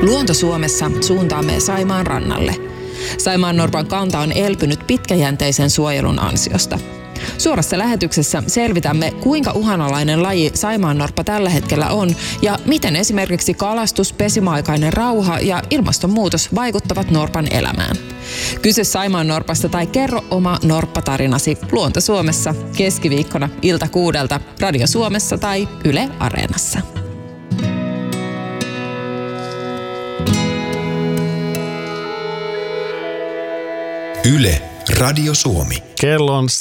Luonto-Suomessa suuntaamme Saimaan rannalle. Saimaannorpan kanta on elpynyt pitkäjänteisen suojelun ansiosta. Suorassa lähetyksessä selvitämme, kuinka uhanalainen laji saimaannorppa tällä hetkellä on ja miten esimerkiksi kalastus, pesimäaikainen rauha ja ilmastonmuutos vaikuttavat norpan elämään. Kysy saimaannorpasta tai kerro oma norppatarinasi Luonto-Suomessa keskiviikkona ilta 6 Radio Suomessa tai Yle Areenassa. Yle Radio Suomi. Kello on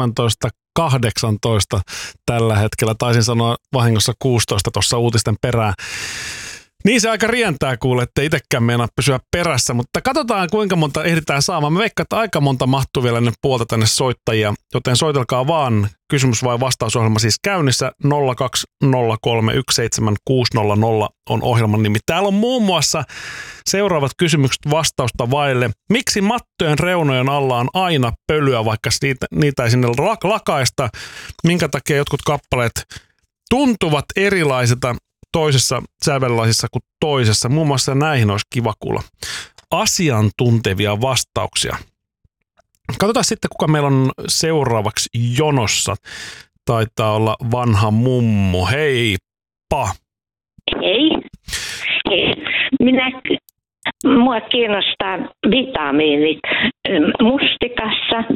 17.18 tällä hetkellä. Taisin sanoa vahingossa 16 tuossa uutisten perään. Niin se aika rientää kuule, ettei itsekään meinaa pysyä perässä, mutta katsotaan kuinka monta ehditään saamaan. Mä veikkaan, että aika monta mahtuu vielä ennen puolta tänne soittajia, joten soitelkaa vaan. Kysymys vai vastausohjelma siis käynnissä. 020317600 on ohjelman nimi. Täällä on muun muassa seuraavat kysymykset vastausta vaille. Miksi mattojen reunojen alla on aina pölyä, vaikka niitä ei sinne lakaista? Minkä takia jotkut kappaleet tuntuvat erilaisilta toisessa sävellasissa kuin toisessa? Muun muassa näihin olisi kiva kuulla asiantuntevia vastauksia. Katsotaan sitten, kuka meillä on seuraavaksi jonossa. Taitaa olla vanha mummu. Heippa! Hei. Mua kiinnostaa vitamiinit mustikassa,